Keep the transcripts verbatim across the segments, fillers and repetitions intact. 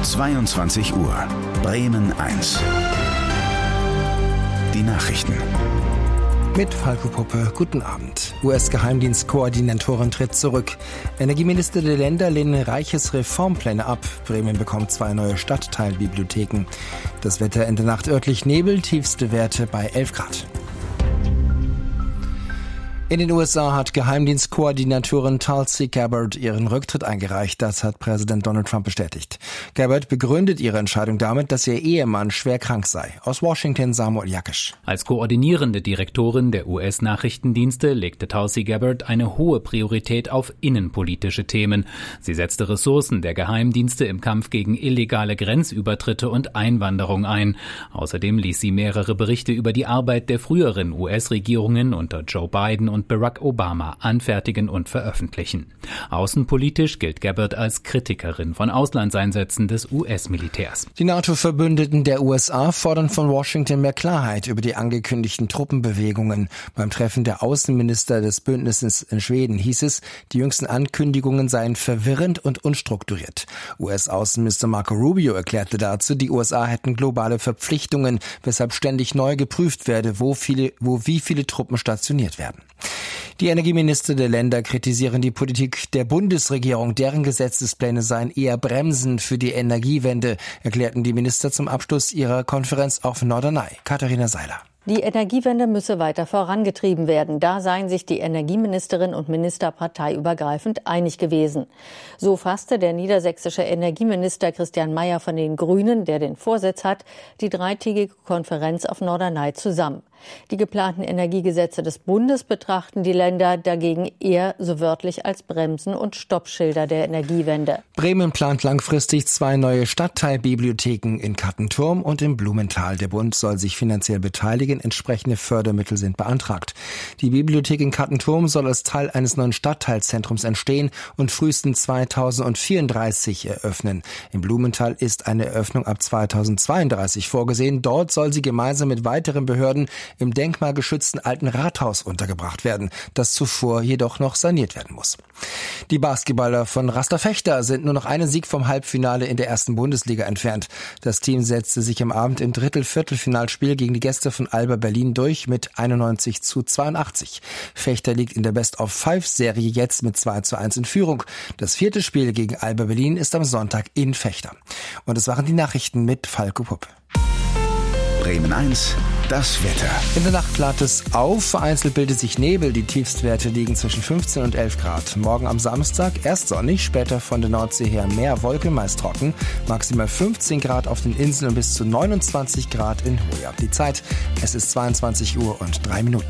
zweiundzwanzig Uhr. Bremen eins. Die Nachrichten. Mit Falco Poppe, guten Abend. U S-Geheimdienstkoordinatorin tritt zurück. Energieminister der Länder lehnen Reiches Reformpläne ab. Bremen bekommt zwei neue Stadtteilbibliotheken. Das Wetter in der Nacht örtlich Nebel, tiefste Werte bei elf Grad. In den U S A hat Geheimdienstkoordinatorin Tulsi Gabbard ihren Rücktritt eingereicht. Das hat Präsident Donald Trump bestätigt. Gabbard begründet ihre Entscheidung damit, dass ihr Ehemann schwer krank sei. Aus Washington Samuel Jakisch. Als koordinierende Direktorin der U S-Nachrichtendienste legte Tulsi Gabbard eine hohe Priorität auf innenpolitische Themen. Sie setzte Ressourcen der Geheimdienste im Kampf gegen illegale Grenzübertritte und Einwanderung ein. Außerdem ließ sie mehrere Berichte über die Arbeit der früheren U S-Regierungen unter Joe Biden und und Barack Obama anfertigen und veröffentlichen. Außenpolitisch gilt Gabbard als Kritikerin von Auslandseinsätzen des U S-Militärs. Die NATO-Verbündeten der U S A fordern von Washington mehr Klarheit über die angekündigten Truppenbewegungen. Beim Treffen der Außenminister des Bündnisses in Schweden hieß es, die jüngsten Ankündigungen seien verwirrend und unstrukturiert. U S-Außenminister Marco Rubio erklärte dazu, die U S A hätten globale Verpflichtungen, weshalb ständig neu geprüft werde, wo viele, wo wie viele Truppen stationiert werden. Die Energieminister der Länder kritisieren die Politik der Bundesregierung. Deren Gesetzespläne seien eher bremsend für die Energiewende, erklärten die Minister zum Abschluss ihrer Konferenz auf Norderney. Katharina Seiler. Die Energiewende müsse weiter vorangetrieben werden. Da seien sich die Energieministerin und Minister parteiübergreifend einig gewesen. So fasste der niedersächsische Energieminister Christian Mayer von den Grünen, der den Vorsitz hat, die dreitägige Konferenz auf Norderney zusammen. Die geplanten Energiegesetze des Bundes betrachten die Länder dagegen eher so wörtlich als Bremsen und Stoppschilder der Energiewende. Bremen plant langfristig zwei neue Stadtteilbibliotheken in Kattenturm und im Blumenthal. Der Bund soll sich finanziell beteiligen. Entsprechende Fördermittel sind beantragt. Die Bibliothek in Kattenturm soll als Teil eines neuen Stadtteilzentrums entstehen und frühestens zweitausendvierunddreißig eröffnen. Im Blumenthal ist eine Eröffnung ab zweitausendzweiunddreißig vorgesehen. Dort soll sie gemeinsam mit weiteren Behörden im denkmalgeschützten alten Rathaus untergebracht werden, das zuvor jedoch noch saniert werden muss. Die Basketballer von Rasterfechter sind nur noch einen Sieg vom Halbfinale in der ersten Bundesliga entfernt. Das Team setzte sich am Abend im Drittel-Viertelfinalspiel gegen die Gäste von Alba Berlin durch mit einundneunzig zu zweiundachtzig. Fechter liegt in der Best-of-Five-Serie jetzt mit zwei zu eins in Führung. Das vierte Spiel gegen Alba Berlin ist am Sonntag in Fechter. Und es waren die Nachrichten mit Falco Pupp. Bremen eins, das Wetter. In der Nacht klart es auf, vereinzelt bildet sich Nebel. Die Tiefstwerte liegen zwischen fünfzehn und elf Grad. Morgen am Samstag erst sonnig, später von der Nordsee her mehr Wolken, meist trocken. Maximal fünfzehn Grad auf den Inseln und bis zu neunundzwanzig Grad in Hoya. Die Zeit, es ist zweiundzwanzig Uhr und drei Minuten.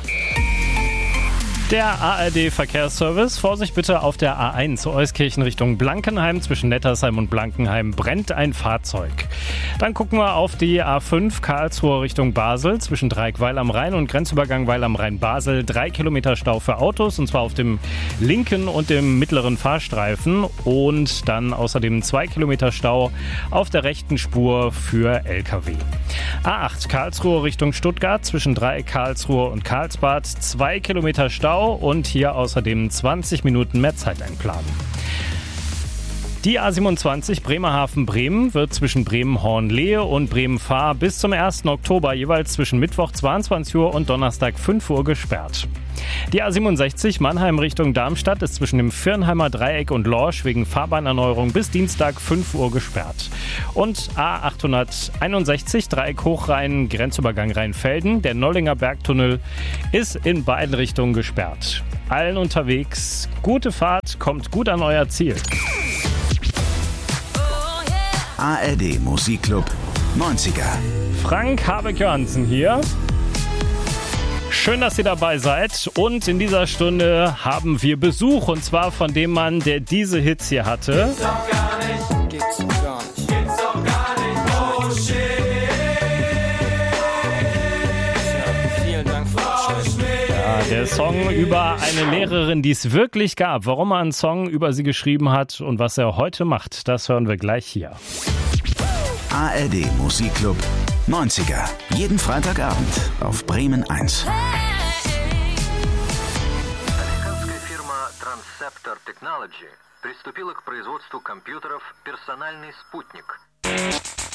Der A R D-Verkehrsservice. Vorsicht bitte auf der A eins, Euskirchen Richtung Blankenheim. Zwischen Nettersheim und Blankenheim brennt ein Fahrzeug. Dann gucken wir auf die A fünf, Karlsruhe Richtung Basel. Zwischen Dreieck-Weil am Rhein und Grenzübergang Weil am Rhein-Basel. Drei Kilometer Stau für Autos, und zwar auf dem linken und dem mittleren Fahrstreifen. Und dann außerdem zwei Kilometer Stau auf der rechten Spur für L K W. A acht, Karlsruhe Richtung Stuttgart. Zwischen Dreieck Karlsruhe und Karlsbad. Zwei Kilometer Stau. Und hier außerdem zwanzig Minuten mehr Zeit einplanen. Die A siebenundzwanzig Bremerhaven-Bremen wird zwischen Bremen-Hornlehe und Bremen-Fahr bis zum ersten Oktober jeweils zwischen Mittwoch zweiundzwanzig Uhr und Donnerstag fünf Uhr gesperrt. Die A siebenundsechzig Mannheim Richtung Darmstadt ist zwischen dem Firnheimer Dreieck und Lorsch wegen Fahrbahnerneuerung bis Dienstag fünf Uhr gesperrt. Und A achthunderteinundsechzig Dreieck Hochrhein Grenzübergang Rheinfelden, der Nollinger Bergtunnel, ist in beiden Richtungen gesperrt. Allen unterwegs, gute Fahrt, kommt gut an euer Ziel. A R D Musikclub neunziger. Frank Habeck-Johansen hier. Schön, dass ihr dabei seid, und in dieser Stunde haben wir Besuch, und zwar von dem Mann, der diese Hits hier hatte. Geht's doch gar nicht. Geht's doch gar nicht. Geht's doch gar nicht. Oh shit. Ja, vielen Dank für das Schön. Ja, der Song über eine Lehrerin, die es wirklich gab. Warum er einen Song über sie geschrieben hat und was er heute macht, das hören wir gleich hier. A R D Musikclub neunziger. Jeden Freitagabend auf Bremen eins. Американская фирма Transceptor Technology приступила к производству компьютеров «Персональный спутник».